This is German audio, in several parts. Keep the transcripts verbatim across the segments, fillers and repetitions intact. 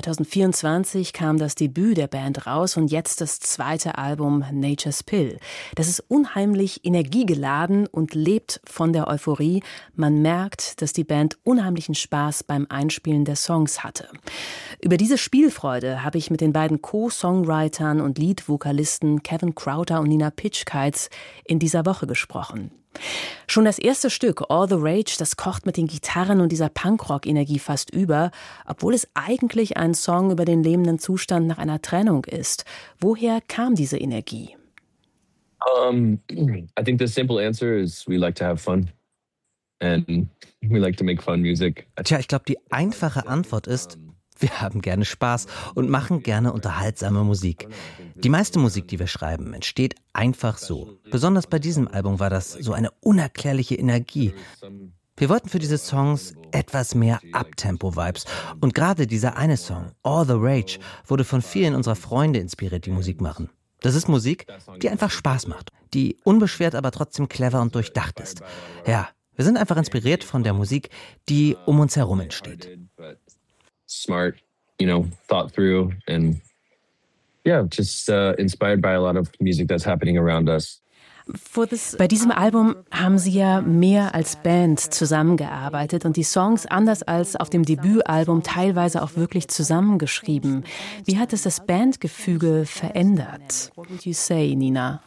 zwanzig vierundzwanzig kam das Debüt der Band raus und jetzt das zweite Album Nature's Pill. Das ist unheimlich energiegeladen und lebt von der Euphorie. Man merkt, dass die Band unheimlichen Spaß beim Einspielen der Songs hatte. Über diese Spielfreude habe ich mit den beiden Co-Songwritern und Lead-Vokalisten Kevin Crowther und Nina Pitschkeitz in dieser Woche gesprochen. Schon das erste Stück, All the Rage, das kocht mit den Gitarren und dieser Punkrock-Energie fast über, obwohl es eigentlich ein Song über den lebenden Zustand nach einer Trennung ist. Woher kam diese Energie? Um, I think the simple answer is we like to have fun. And we like to make fun music. Tja, ich glaube, die einfache Antwort ist, wir haben gerne Spaß und machen gerne unterhaltsame Musik. Die meiste Musik, die wir schreiben, entsteht einfach so. Besonders bei diesem Album war das so eine unerklärliche Energie. Wir wollten für diese Songs etwas mehr Uptempo-Vibes. Und gerade dieser eine Song, All the Rage, wurde von vielen unserer Freunde inspiriert, die Musik machen. Das ist Musik, die einfach Spaß macht, die unbeschwert, aber trotzdem clever und durchdacht ist. Ja, wir sind einfach inspiriert von der Musik, die um uns herum entsteht. Smart, you know, thought through and yeah, just uh, inspired by a lot of music that's happening around us. Bei diesem Album haben Sie ja mehr als Band zusammengearbeitet und die Songs, anders als auf dem Debütalbum, teilweise auch wirklich zusammengeschrieben. Wie hat es das Bandgefüge verändert? What would you say, Nina?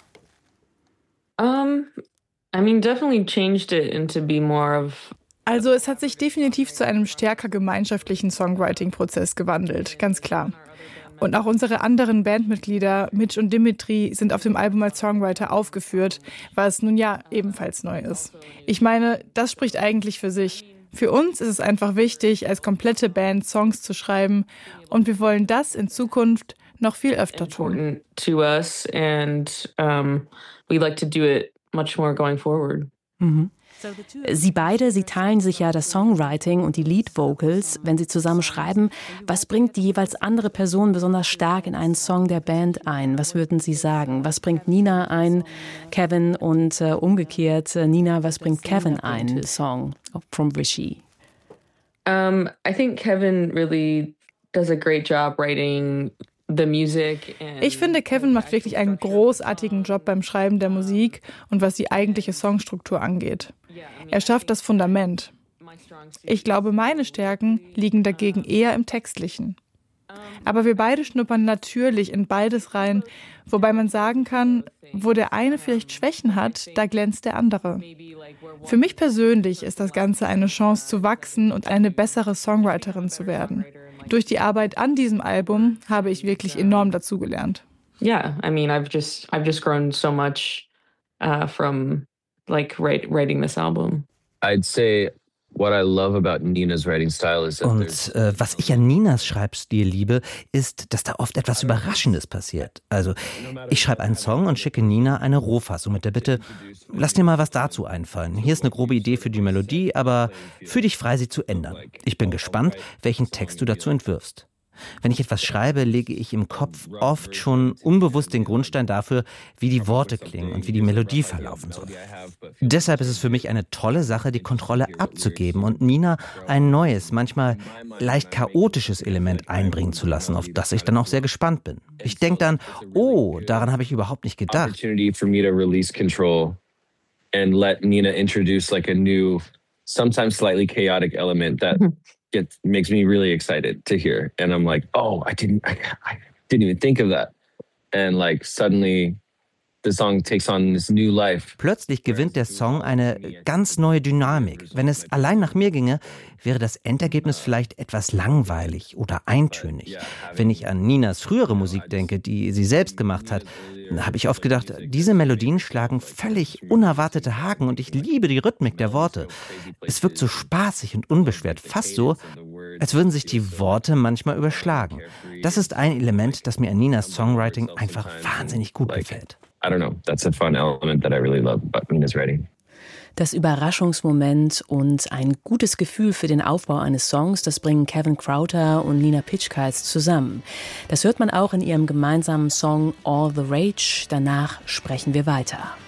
Um, I mean, definitely changed it into be more of Also es hat sich definitiv zu einem stärker gemeinschaftlichen Songwriting-Prozess gewandelt, ganz klar. Und auch unsere anderen Bandmitglieder, Mitch und Dimitri, sind auf dem Album als Songwriter aufgeführt, was nun ja ebenfalls neu ist. Ich meine, das spricht eigentlich für sich. Für uns ist es einfach wichtig, als komplette Band Songs zu schreiben und wir wollen das in Zukunft noch viel öfter tun. To us and um, we like to do it much more going forward. Mhm. Sie beide, sie teilen sich ja das Songwriting und die Lead-Vocals, wenn sie zusammen schreiben. Was bringt die jeweils andere Person besonders stark in einen Song der Band ein? Was würden Sie sagen? Was bringt Nina ein, Kevin, und äh, umgekehrt, äh, Nina, was bringt Kevin ein, Song from Rishi? Um, I think Kevin really does a great job writing the music. Ich finde, Kevin macht wirklich einen großartigen Job beim Schreiben der Musik und was die eigentliche Songstruktur angeht. Er schafft das Fundament. Ich glaube, meine Stärken liegen dagegen eher im Textlichen. Aber wir beide schnuppern natürlich in beides rein, wobei man sagen kann, wo der eine vielleicht Schwächen hat, da glänzt der andere. Für mich persönlich ist das Ganze eine Chance zu wachsen und eine bessere Songwriterin zu werden. Durch die Arbeit an diesem Album habe ich wirklich enorm dazugelernt. Yeah, I mean, I've just I've just grown so much uh, from like write, writing this album. I'd say what I love about Nina's writing style is that Und äh, was ich an Ninas Schreibstil liebe, ist, dass da oft etwas Überraschendes passiert. Also ich schreibe einen Song und schicke Nina eine Rohfassung mit der Bitte, lass dir mal was dazu einfallen. Hier ist eine grobe Idee für die Melodie, aber fühl dich frei, sie zu ändern. Ich bin gespannt, welchen Text du dazu entwirfst. Wenn ich etwas schreibe, lege ich im Kopf oft schon unbewusst den Grundstein dafür, wie die Worte klingen und wie die Melodie verlaufen soll. Deshalb ist es für mich eine tolle Sache, die Kontrolle abzugeben und Nina ein neues, manchmal leicht chaotisches Element einbringen zu lassen, auf das ich dann auch sehr gespannt bin. Ich denke dann, oh, daran habe ich überhaupt nicht gedacht. Opportunity for me to release control and let Nina introduce like a new, sometimes slightly chaotic element that It makes me really excited to hear. And I'm like, oh, I didn't, I, I didn't even think of that. And like suddenly the song takes on this new life. Plötzlich gewinnt der Song eine ganz neue Dynamik. Wenn es allein nach mir ginge, wäre das Endergebnis vielleicht etwas langweilig oder eintönig. Wenn ich an Ninas frühere Musik denke, die sie selbst gemacht hat, habe ich oft gedacht, diese Melodien schlagen völlig unerwartete Haken und ich liebe die Rhythmik der Worte. Es wirkt so spaßig und unbeschwert, fast so, als würden sich die Worte manchmal überschlagen. Das ist ein Element, das mir an Ninas Songwriting einfach wahnsinnig gut gefällt. I don't know, that's a fun element that I really love about Nina's writing. Das Überraschungsmoment und ein gutes Gefühl für den Aufbau eines Songs, das bringen Kevin Crowther und Nina Pitschkeitz zusammen. Das hört man auch in ihrem gemeinsamen Song All the Rage. Danach sprechen wir weiter.